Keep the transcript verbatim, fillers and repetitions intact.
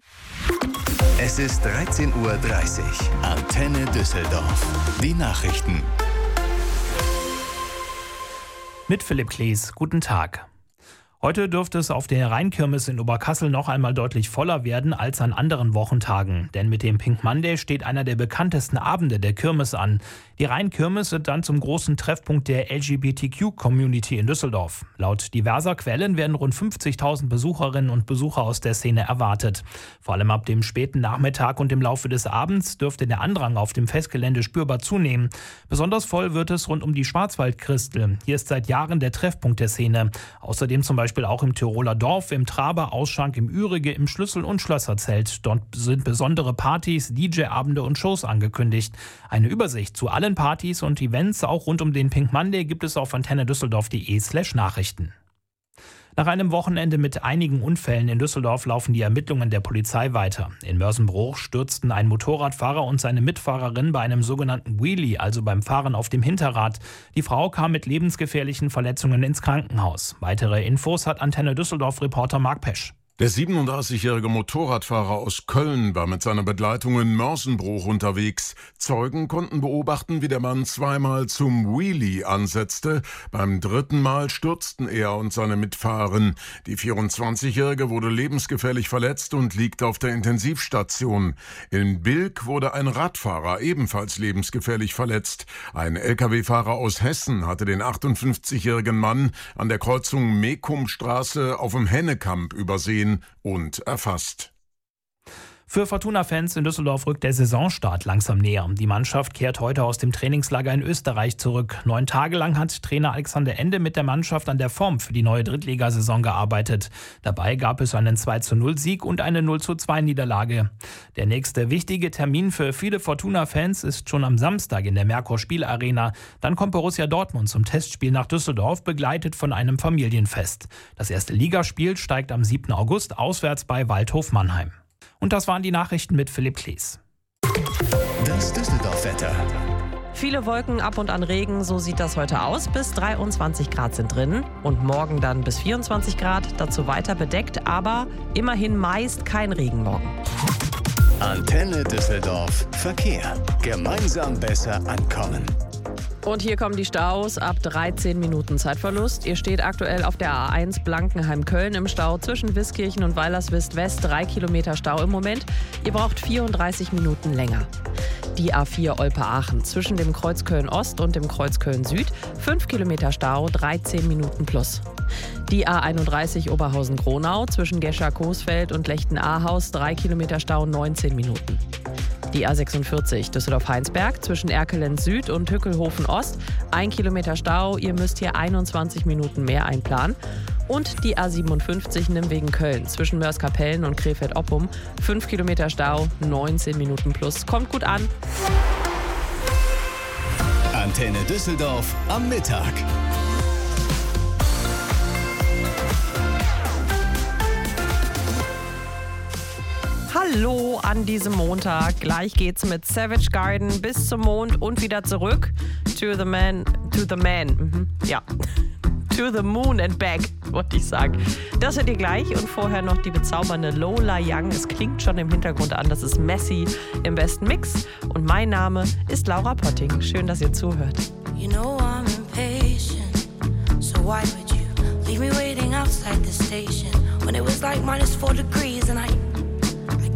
Es ist dreizehn Uhr dreißig. Antenne Düsseldorf. Die Nachrichten. Mit Philipp Klees. Guten Tag. Heute dürfte es auf der Rheinkirmes in Oberkassel noch einmal deutlich voller werden als an anderen Wochentagen. Denn mit dem Pink Monday steht einer der bekanntesten Abende der Kirmes an. Die Rheinkirmes wird dann zum großen Treffpunkt der L G B T Q-Community in Düsseldorf. Laut diverser Quellen werden rund fünfzigtausend Besucherinnen und Besucher aus der Szene erwartet. Vor allem ab dem späten Nachmittag und im Laufe des Abends dürfte der Andrang auf dem Festgelände spürbar zunehmen. Besonders voll wird es rund um die Schwarzwaldkristel. Hier ist seit Jahren der Treffpunkt der Szene. Außerdem zum Beispiel auch im Tiroler Dorf, im Traber, Ausschank, im Ürige, im Schlüssel- und Schlösserzelt. Dort sind besondere Partys, D J-Abende und Shows angekündigt. Eine Übersicht zu allen Partys und Events, auch rund um den Pink Monday, gibt es auf antennedüsseldorf.de slash Nachrichten. Nach einem Wochenende mit einigen Unfällen in Düsseldorf laufen die Ermittlungen der Polizei weiter. In Mörsenbruch stürzten ein Motorradfahrer und seine Mitfahrerin bei einem sogenannten Wheelie, also beim Fahren auf dem Hinterrad. Die Frau kam mit lebensgefährlichen Verletzungen ins Krankenhaus. Weitere Infos hat Antenne Düsseldorf-Reporter Marc Pesch. Der siebenunddreißigjährige Motorradfahrer aus Köln war mit seiner Begleitung in Mörsenbruch unterwegs. Zeugen konnten beobachten, wie der Mann zweimal zum Wheelie ansetzte. Beim dritten Mal stürzten er und seine Mitfahrerin. Die vierundzwanzigjährige wurde lebensgefährlich verletzt und liegt auf der Intensivstation. In Bilk wurde ein Radfahrer ebenfalls lebensgefährlich verletzt. Ein L K W-Fahrer aus Hessen hatte den achtundfünfzigjährigen Mann an der Kreuzung Mekumstraße auf dem Hennekamp übersehen und erfasst. Für Fortuna-Fans in Düsseldorf rückt der Saisonstart langsam näher. Die Mannschaft kehrt heute aus dem Trainingslager in Österreich zurück. Neun Tage lang hat Trainer Alexander Ende mit der Mannschaft an der Form für die neue Drittligasaison gearbeitet. Dabei gab es einen zwei zu null Sieg und eine null zu zwei Niederlage. Der nächste wichtige Termin für viele Fortuna-Fans ist schon am Samstag in der Merkur-Spielarena. Dann kommt Borussia Dortmund zum Testspiel nach Düsseldorf, begleitet von einem Familienfest. Das erste Ligaspiel steigt am siebten August auswärts bei Waldhof Mannheim. Und das waren die Nachrichten mit Philipp Klees. Das Düsseldorf-Wetter. Viele Wolken, ab und an Regen, so sieht das heute aus. Bis dreiundzwanzig Grad sind drin und morgen dann bis vierundzwanzig Grad. Dazu weiter bedeckt, aber immerhin meist kein Regen morgen. Antenne Düsseldorf Verkehr. Gemeinsam besser ankommen. Und hier kommen die Staus ab dreizehn Minuten Zeitverlust. Ihr steht aktuell auf der A eins Blankenheim-Köln im Stau zwischen Wiskirchen und Weilerswist-West. Drei Kilometer Stau im Moment. Ihr braucht vierunddreißig Minuten länger. Die A vier Olpe-Aachen zwischen dem Kreuz Köln-Ost und dem Kreuz Köln-Süd. Fünf Kilometer Stau, dreizehn Minuten plus. Die A einunddreißig Oberhausen-Gronau zwischen Gescher-Coesfeld und Lechten-Ahaus. Drei Kilometer Stau, neunzehn Minuten. Die A sechsundvierzig Düsseldorf-Heinsberg zwischen Erkelenz Süd und Hückelhofen-Ost. Ein Kilometer Stau, ihr müsst hier einundzwanzig Minuten mehr einplanen. Und die A siebenundfünfzig Nimwegen-Köln zwischen Mörs-Kapellen und Krefeld-Oppum. Fünf Kilometer Stau, neunzehn Minuten plus. Kommt gut an. Antenne Düsseldorf am Mittag. Hallo an diesem Montag. Gleich geht's mit Savage Garden bis zum Mond und wieder zurück. To the man, to the man. Mhm. Ja. To the moon and back, wollte ich sagen. Das hört ihr gleich und vorher noch die bezaubernde Lola Young. Es klingt schon im Hintergrund an, das ist Messi im besten Mix. Und mein Name ist Laura Potting. Schön, dass ihr zuhört. You know I'm impatient, so why would you leave me waiting outside the station when it was like minus four degrees and I